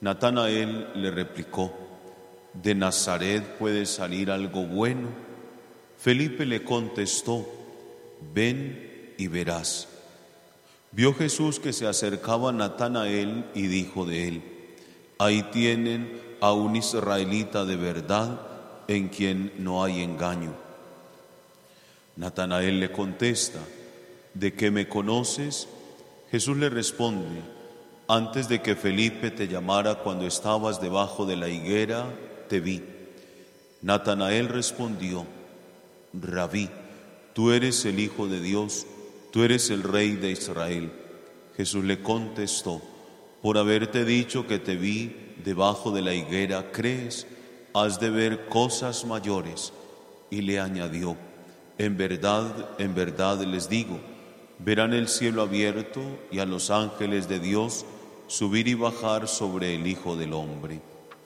Natanael le replicó: ¿de Nazaret puede salir algo bueno? Felipe le contestó: ven y verás. Vio Jesús que se acercaba a Natanael y dijo de él: ahí tienen a un israelita de verdad, en quien no hay engaño. Natanael le contesta: ¿de qué me conoces? Jesús le responde: antes de que Felipe te llamara, cuando estabas debajo de la higuera, te vi. Natanael respondió: Rabí, tú eres el Hijo de Dios, tú eres el Rey de Israel. Jesús le contestó: por haberte dicho que te vi debajo de la higuera, ¿crees? Has de ver cosas mayores. Y le añadió: en verdad les digo, verán el cielo abierto y a los ángeles de Dios subir y bajar sobre el Hijo del Hombre.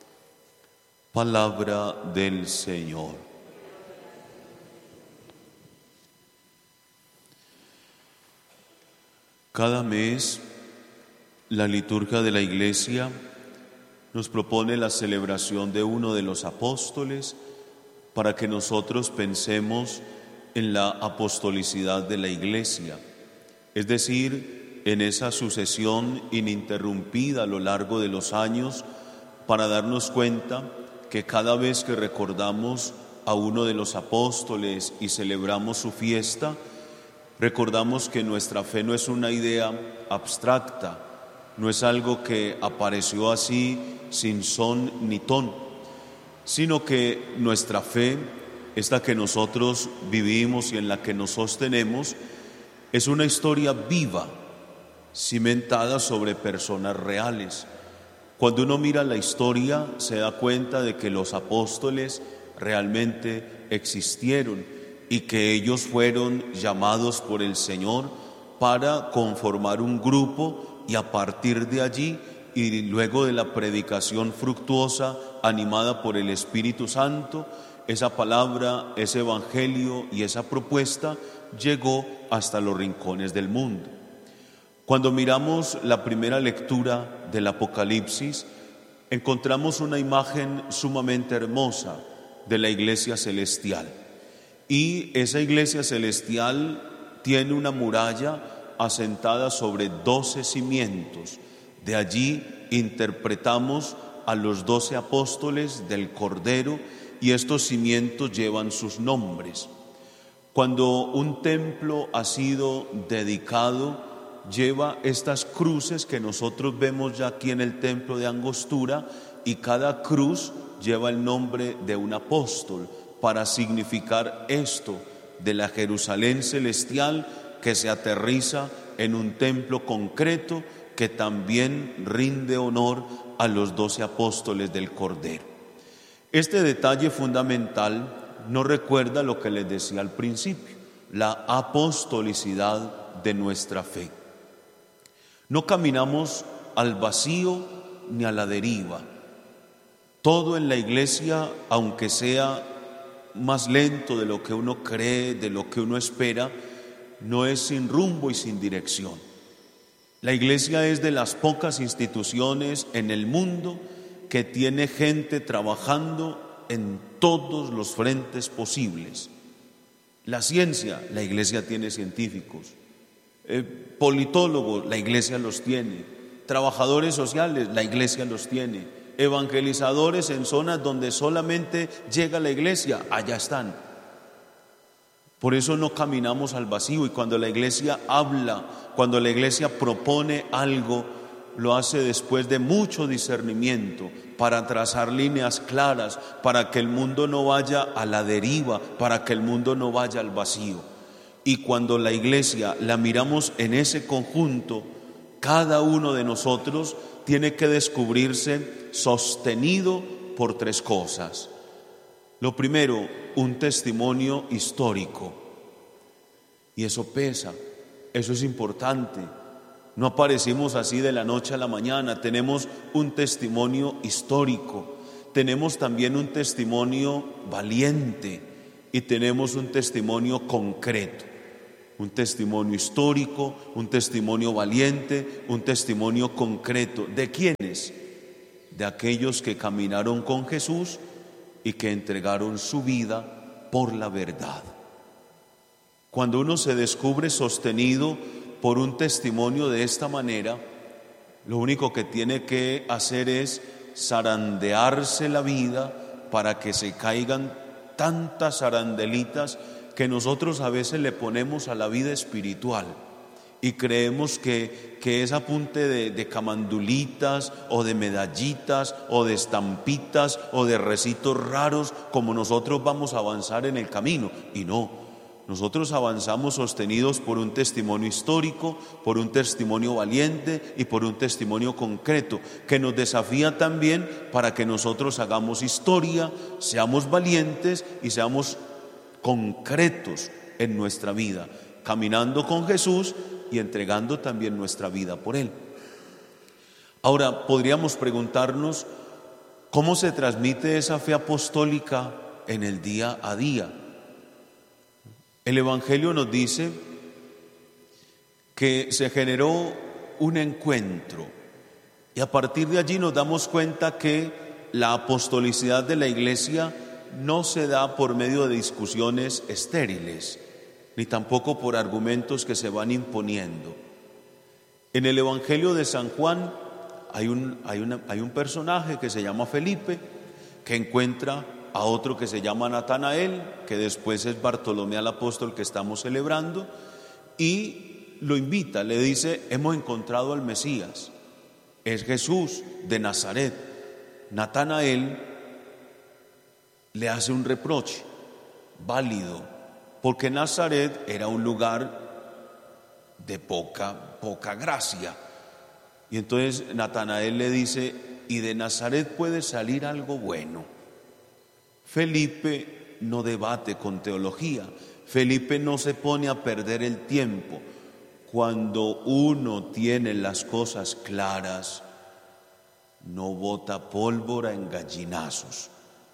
Palabra del Señor. Cada mes, la liturgia de la Iglesia nos propone la celebración de uno de los apóstoles para que nosotros pensemos en la apostolicidad de la Iglesia, es decir, en esa sucesión ininterrumpida a lo largo de los años, para darnos cuenta que cada vez que recordamos a uno de los apóstoles y celebramos su fiesta, recordamos que nuestra fe no es una idea abstracta, no es algo que apareció así sin son ni ton, sino que nuestra fe, esta que nosotros vivimos y en la que nos sostenemos, es una historia viva, cimentada sobre personas reales. Cuando uno mira la historia, se da cuenta de que los apóstoles realmente existieron y que ellos fueron llamados por el Señor para conformar un grupo, y a partir de allí y luego de la predicación fructuosa animada por el Espíritu Santo, esa palabra, ese evangelio y esa propuesta llegó hasta los rincones del mundo. Cuando miramos la primera lectura del Apocalipsis, encontramos una imagen sumamente hermosa de la iglesia celestial. Y esa iglesia celestial tiene una muralla asentada sobre 12 cimientos. De allí interpretamos a los 12 apóstoles del Cordero, y estos cimientos llevan sus nombres. Cuando un templo ha sido dedicado, lleva estas cruces que nosotros vemos ya aquí en el templo de Angostura, y cada cruz lleva el nombre de un apóstol para significar esto de la Jerusalén celestial que se aterriza en un templo concreto que también rinde honor a los 12 apóstoles del Cordero. Este detalle fundamental nos recuerda lo que les decía al principio, la apostolicidad de nuestra fe. No caminamos al vacío ni a la deriva. Todo en la iglesia, aunque sea más lento de lo que uno cree, de lo que uno espera, no es sin rumbo y sin dirección. La iglesia es de las pocas instituciones en el mundo que tiene gente trabajando en todos los frentes posibles. La ciencia, la iglesia tiene científicos. Politólogos, la iglesia los tiene. Trabajadores sociales, la iglesia los tiene. Evangelizadores en zonas donde solamente llega la iglesia, allá están. Por eso no caminamos al vacío, y cuando la iglesia habla, cuando la iglesia propone algo, lo hace después de mucho discernimiento, para trazar líneas claras, para que el mundo no vaya a la deriva, para que el mundo no vaya al vacío. Y cuando la iglesia la miramos en ese conjunto, cada uno de nosotros tiene que descubrirse sostenido por 3 cosas. Lo primero, un testimonio histórico. Y eso pesa, eso es importante. No aparecimos así de la noche a la mañana, tenemos un testimonio histórico, tenemos también un testimonio valiente y tenemos un testimonio concreto. Un testimonio histórico, un testimonio valiente, un testimonio concreto. ¿De quiénes? de aquellos que caminaron con Jesús y que entregaron su vida por la verdad. Cuando uno se descubre sostenido por un testimonio de esta manera, lo único que tiene que hacer es zarandearse la vida para que se caigan tantas zarandelitas que nosotros a veces le ponemos a la vida espiritual y creemos que es a punte de camandulitas o de medallitas o de estampitas o de recitos raros como nosotros vamos a avanzar en el camino. Y no. Nosotros avanzamos sostenidos por un testimonio histórico, por un testimonio valiente y por un testimonio concreto que nos desafía también para que nosotros hagamos historia, seamos valientes y seamos concretos en nuestra vida, caminando con Jesús y entregando también nuestra vida por Él. Ahora, podríamos preguntarnos, ¿cómo se transmite esa fe apostólica en el día a día? El Evangelio nos dice que se generó un encuentro y a partir de allí nos damos cuenta que la apostolicidad de la Iglesia no se da por medio de discusiones estériles, ni tampoco por argumentos que se van imponiendo. En el Evangelio de San Juan hay un personaje que se llama Felipe, que encuentra a otro que se llama Natanael, que después es Bartolomé el apóstol que estamos celebrando, y lo invita, le dice: hemos encontrado al Mesías, es Jesús de Nazaret. Natanael le hace un reproche válido, porque Nazaret era un lugar de poca gracia. Y entonces Natanael le dice: ¿y de Nazaret puede salir algo bueno? Felipe no debate con teología, Felipe no se pone a perder el tiempo. Cuando uno tiene las cosas claras, no bota pólvora en gallinazos.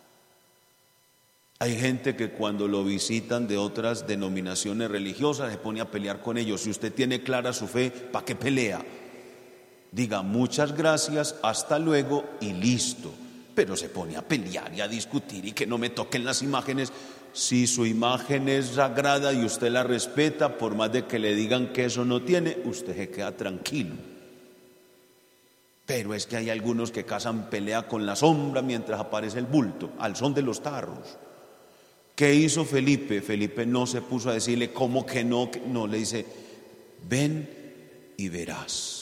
Hay gente que cuando lo visitan de otras denominaciones religiosas se pone a pelear con ellos. Si usted tiene clara su fe, ¿para qué pelea? Diga muchas gracias, hasta luego y listo. Pero se pone a pelear y a discutir y que no me toquen las imágenes. Si su imagen es sagrada y usted la respeta, por más de que le digan que eso no tiene, usted se queda tranquilo. Pero es que hay algunos que cazan pelea con la sombra mientras aparece el bulto, al son de los tarros. ¿Qué hizo Felipe? Felipe no se puso a decirle cómo que no, no, le dice: ven y verás.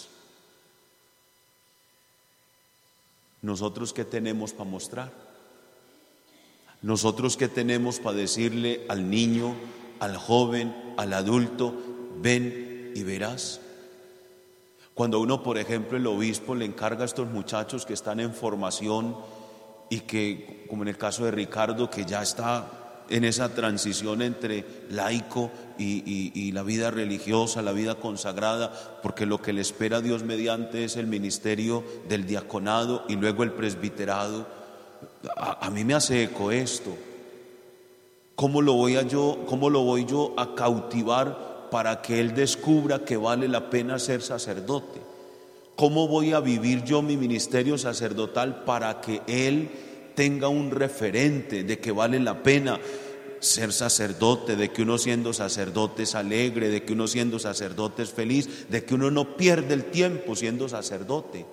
¿Nosotros qué tenemos para mostrar? ¿Nosotros qué tenemos para decirle al niño, al joven, al adulto: ven y verás? Cuando uno, por ejemplo, el obispo le encarga a estos muchachos que están en formación y que, como en el caso de Ricardo, que ya está en esa transición entre laico y la vida religiosa, la vida consagrada, porque lo que le espera a Dios mediante es el ministerio del diaconado y luego el presbiterado. A mí me hace eco esto. ¿Cómo lo voy yo a cautivar para que él descubra que vale la pena ser sacerdote? ¿Cómo voy a vivir yo mi ministerio sacerdotal para que él tenga un referente de que vale la pena ser sacerdote, de que uno siendo sacerdote es alegre, de que uno siendo sacerdote es feliz, de que uno no pierde el tiempo siendo sacerdote?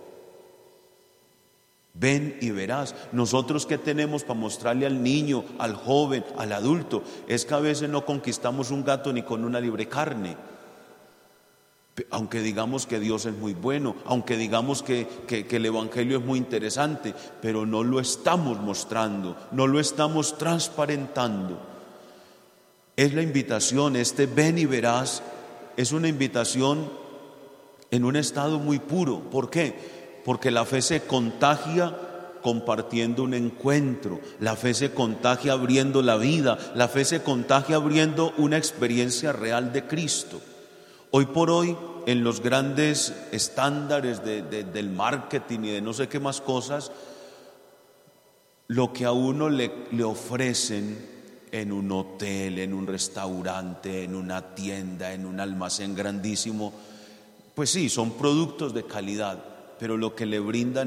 Ven y verás. Nosotros, ¿qué tenemos para mostrarle al niño, al joven, al adulto? Es que a veces no conquistamos un gato ni con una libre carne. Aunque digamos que Dios es muy bueno, aunque digamos que el Evangelio es muy interesante, pero no lo estamos mostrando, no lo estamos transparentando. Es la invitación, ven y verás, es una invitación en un estado muy puro. ¿Por qué? Porque la fe se contagia compartiendo un encuentro, la fe se contagia abriendo la vida, la fe se contagia abriendo una experiencia real de Cristo. Hoy por hoy, en los grandes estándares del marketing y de no sé qué más cosas, lo que a uno le ofrecen en un hotel, en un restaurante, en una tienda, en un almacén grandísimo, pues sí, son productos de calidad, pero lo que le brindan